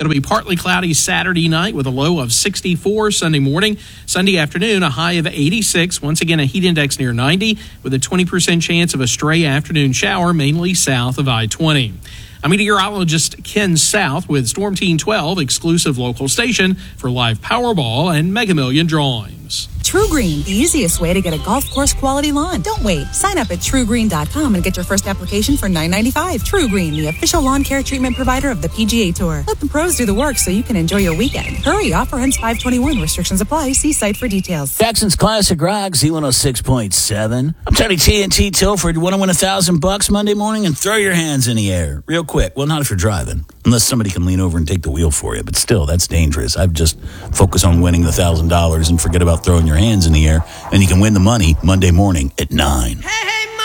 It'll be partly cloudy Saturday night with a low of 64 Sunday morning. Sunday afternoon, a high of 86. Once again, a heat index near 90 with a 20% chance of a stray afternoon shower, mainly south of I-20. I'm meteorologist Ken South with Storm Team 12, exclusive local station for live Powerball and Mega Million drawings. True Green, the easiest way to get a golf course quality lawn. Don't wait. Sign up at truegreen.com and get your first application for $9.95. True Green, the official lawn care treatment provider of the PGA Tour. Let the pros do the work so you can enjoy your weekend. Hurry, offer ends 5/21. Restrictions apply. See site for details. Jackson's Classic Rock, Z106.7. I'm Tony T and T Tilford. You want to win $1,000 Monday morning? And throw your hands in the air real quick. Well, not if you're driving, unless somebody can lean over and take the wheel for you. But still, that's dangerous. I've just focus on winning the $1,000 and forget about throwing your hands in the air, and you can win the money Monday morning at 9. Hey!